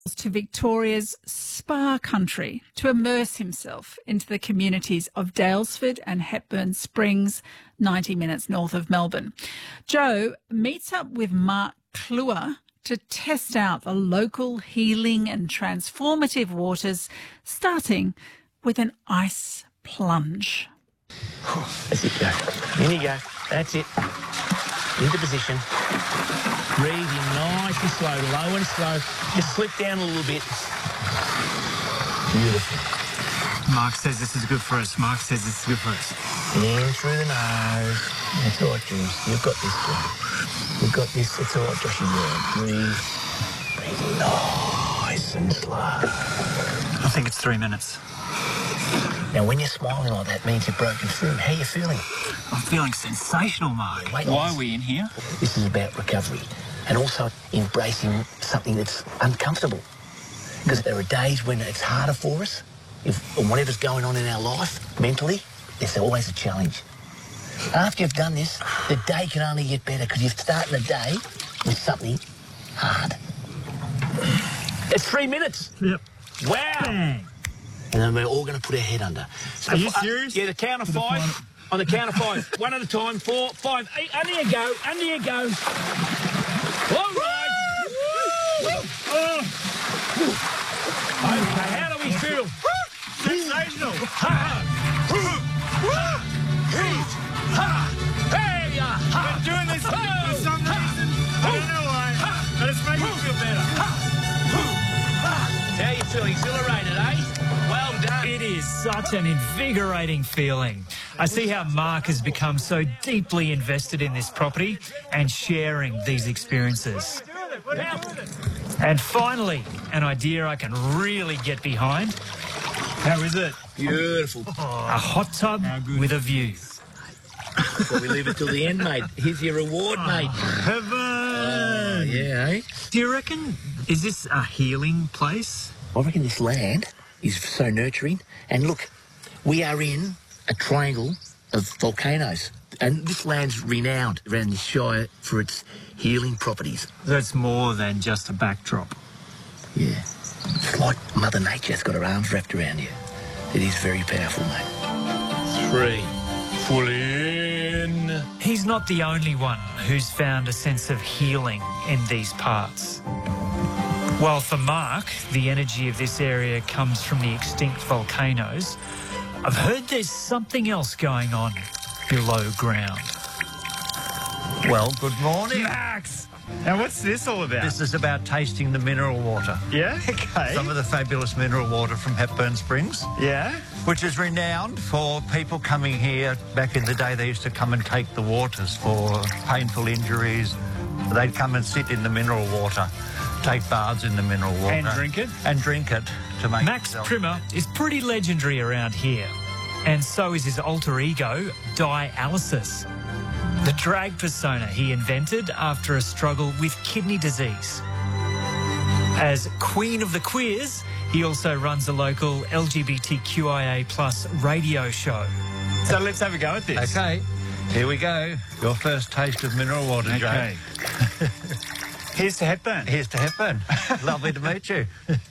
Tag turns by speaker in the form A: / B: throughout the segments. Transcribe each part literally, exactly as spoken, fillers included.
A: to Victoria's spa country to immerse himself into the communities of Daylesford and Hepburn Springs, ninety minutes north of Melbourne. Joe meets up with Mark Kluwer to test out the local healing and transformative waters, starting with an ice plunge.
B: That's it, go. In you go. That's it. Into position. Breathe in nice and slow, low and slow. Just slip down a little bit. Beautiful.
C: Mark says this is good for us. Mark says this is good for us.
B: In through the nose. That's all right, Jules. You've got this, Joe. You've got this. It's all right, Joshy. Yeah. Breathe. Breathe nice and slow.
C: I think it's three minutes.
B: Now, when you're smiling like that, means you've broken through. How are you feeling?
C: I'm feeling sensational, Mark.
B: Wait,
C: Why are we in here?
B: This is about recovery and also embracing something that's uncomfortable. Because there are days when it's harder for us. If whatever's going on in our life, mentally, there's always a challenge. After you've done this, the day can only get better because you're starting the day with something hard. It's three minutes.
C: Yep.
B: Wow.
C: Bang.
B: And then we're all going to put our head under. So
C: Are you
B: uh,
C: serious?
B: Yeah, the count of five. On the count of five. One at a time. Four, five, eight. Under you go. Under you go. All right. Oh. Okay, how do we feel?
C: Sensational.
B: Ha! Hey, ya!
C: I've been doing this for some reason. I don't know why, but it's making me feel better.
B: How you feeling? Exhilarated, eh? Well done.
D: It is such an invigorating feeling. I see how Mark has become so deeply invested in this property and sharing these experiences. And finally, an idea I can really get behind.
C: How is it?
B: Beautiful.
D: A hot tub with a view.
B: Before we leave it till the end, mate. Here's your reward, mate.
C: Heaven.
B: Oh, yeah, eh?
C: Do you reckon, is this a healing place?
B: I reckon this land is so nurturing. And look, we are in a triangle of volcanoes. And this land's renowned around the Shire for its healing properties.
C: That's more than just a backdrop.
B: Yeah. It's like Mother Nature's got her arms wrapped around you. It is very powerful, mate. Three. Full in.
D: He's not the only one who's found a sense of healing in these parts. While for Mark, the energy of this area comes from the extinct volcanoes, I've heard there's something else going on below ground.
E: Well, good morning.
C: Max! Now, what's this all about?
E: This is about tasting the mineral water.
C: Yeah? Okay.
E: Some of the fabulous mineral water from Hepburn Springs,
C: Yeah?
E: which is renowned for people coming here. Back in the day, they used to come and take the waters for painful injuries. They'd come and sit in the mineral water, take baths in the mineral water.
C: And drink it?
E: And drink it to make
D: Max
E: themselves-
D: Primmer is pretty legendary around here, and so is his alter ego, dialysis, the drag persona he invented after a struggle with kidney disease. As Queen of the Queers, he also runs a local L G B T Q I A plus radio show.
C: So let's have a go at this.
E: Okay, here we go. Your first taste of mineral water, Joe.
C: Okay. Here's to Hepburn.
E: Here's to Hepburn. Lovely to meet you.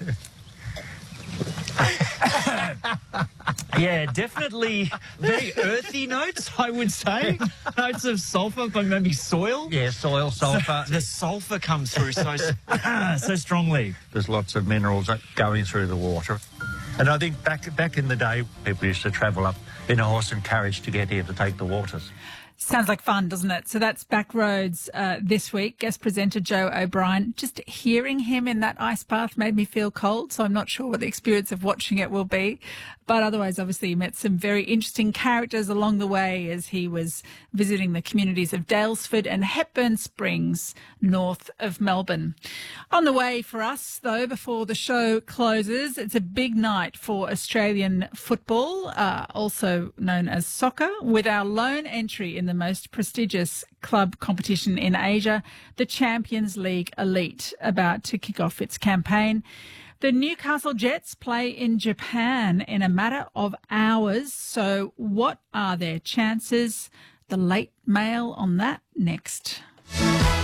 D: Yeah, definitely very earthy notes, I would say. Notes of sulphur, but maybe soil.
E: Yeah, soil, sulphur.
D: The sulphur comes through so so strongly.
E: There's lots of minerals going through the water. And I think back back in the day, people used to travel up in a horse and carriage to get here to take the waters.
A: Sounds like fun, doesn't it? So that's Backroads uh, this week. Guest presenter Joe O'Brien. Just hearing him in that ice bath made me feel cold, so I'm not sure what the experience of watching it will be. But otherwise, obviously, he met some very interesting characters along the way as he was visiting the communities of Daylesford and Hepburn Springs, north of Melbourne. On the way for us, though, before the show closes, it's a big night for Australian football, uh, also known as soccer, with our lone entry in the most prestigious club competition in Asia, the Champions League Elite, about to kick off its campaign. The Newcastle Jets play in Japan in a matter of hours. So what are their chances? The late mail on that next.